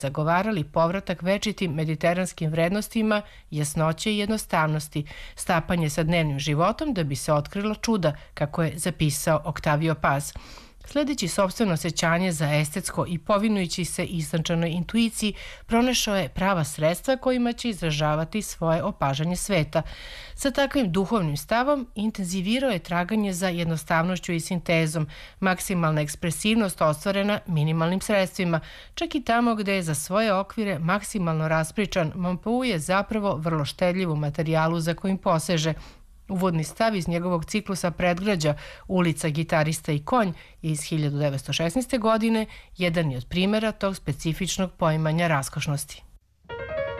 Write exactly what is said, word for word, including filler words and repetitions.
zagovarali povratak večitim mediteranskim vrednostima, jasnoće i jednostavnosti, stapanje sa dnevnim životom da bi se otkrila čuda, kako je zapisao Octavio Paz. Sledeći sopstveno osjećanje za estetsko i povinujući se istančanoj intuiciji, pronašao je prava sredstva kojima će izražavati svoje opažanje sveta. Sa takvim duhovnim stavom intenzivirao je traganje za jednostavnošću i sintezom, maksimalna ekspresivnost ostvarena minimalnim sredstvima, čak i tamo gde je za svoje okvire maksimalno raspričan, Mompou je zapravo vrlo štedljiv u materijalu za kojim poseže. Uvodni stav iz njegovog ciklusa Predgrađa, ulica, gitarista i konj iz hiljadu devetsto šesnaeste. godine jedan je od primjera tog specifičnog poimanja raskošnosti.